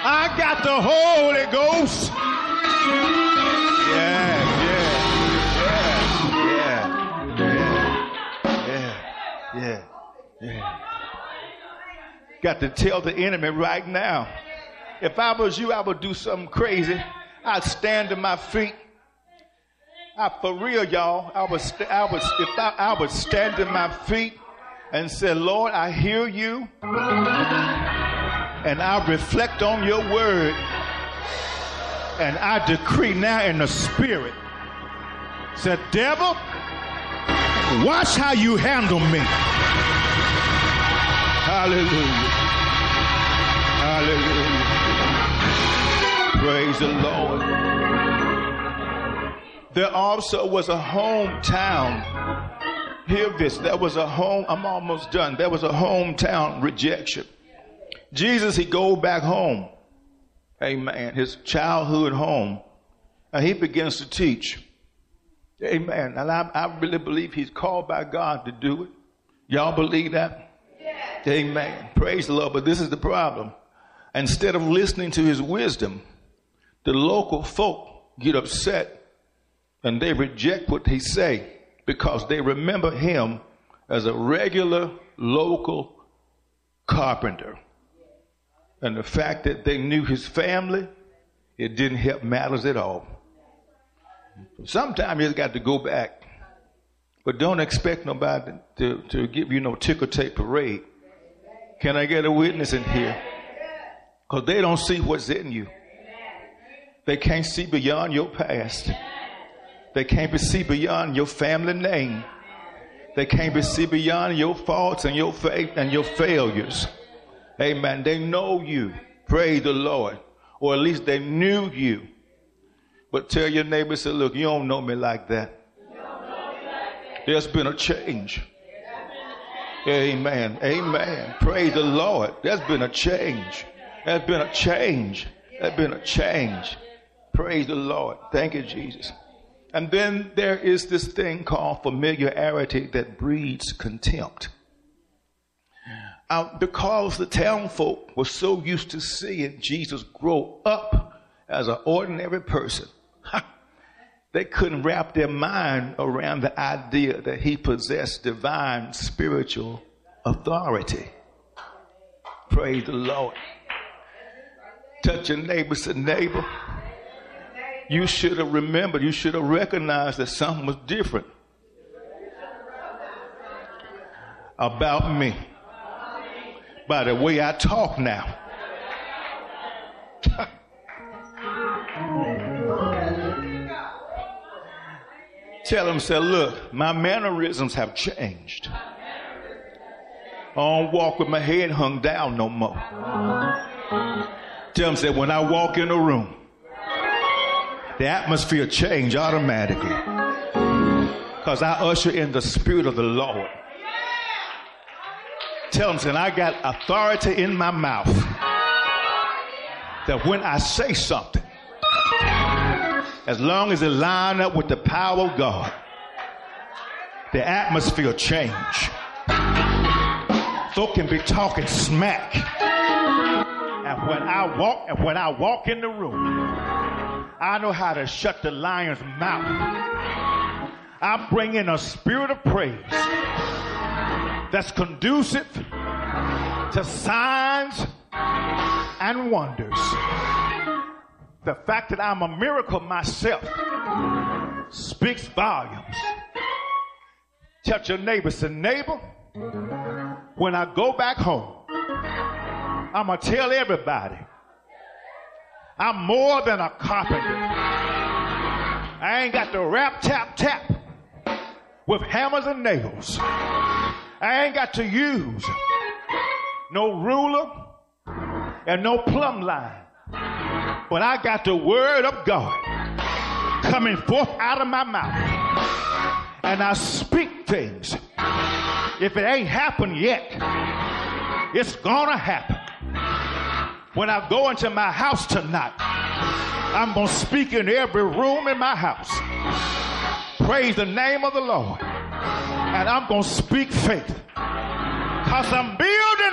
I got the Holy Ghost. Yeah. Got to tell the enemy right now. If I was you, I would do something crazy. I'd stand to my feet. For real, y'all. I would stand to my feet and say, Lord, I hear you, and I reflect on your word, and I decree now in the spirit. Said, devil, watch how you handle me. Hallelujah. Hallelujah. Praise the Lord. There also was a hometown. Hear this. There was a home. I'm almost done. There was a hometown rejection. Jesus, he go back home. Amen. His childhood home. And he begins to teach. Amen. And I really believe he's called by God to do it. Y'all believe that? Yes. Amen. Praise the Lord. But this is the problem. Instead of listening to his wisdom, the local folk get upset and they reject what he say because they remember him as a regular local carpenter. And the fact that they knew his family, it didn't help matters at all. Sometimes you just got to go back. But don't expect nobody to give you no ticker tape parade. Can I get a witness in here? Because they don't see what's in you. They can't see beyond your past. They can't see beyond your family name. They can't see beyond your faults and your faith and your failures. Amen. They know you. Praise the Lord. Or at least they knew you. But tell your neighbor, say, look, you don't know me like that. There's been a change. Amen. Amen. Praise the Lord. There's been a change. There's been a change. There's been a change. Praise the Lord. Thank you, Jesus. And then there is this thing called familiarity that breeds contempt. Because the town folk were so used to seeing Jesus grow up as an ordinary person, they couldn't wrap their mind around the idea that he possessed divine spiritual authority. Praise the Lord. Touch your neighbor, say, neighbor, you should have remembered, you should have recognized that something was different about me by the way I talk now. Tell them, say, look, my mannerisms have changed. I don't walk with my head hung down no more. Tell them, say, when I walk in a room, the atmosphere change automatically. Because I usher in the Spirit of the Lord. Tell them, say, I got authority in my mouth that when I say something, as long as it lines up with the power of God, the atmosphere change. Folk can be talking smack. And when I walk in the room, I know how to shut the lion's mouth. I bring in a spirit of praise that's conducive to signs and wonders. The fact that I'm a miracle myself speaks volumes. Touch your neighbor, say, neighbor, when I go back home, I'm going to tell everybody I'm more than a carpenter. I ain't got to rap, tap, tap with hammers and nails. I ain't got to use no ruler and no plumb line. But I got the word of God coming forth out of my mouth. And I speak things. If it ain't happened yet, it's gonna happen. When I go into my house tonight, I'm gonna speak in every room in my house. Praise the name of the Lord. And I'm gonna speak faith. Because I'm building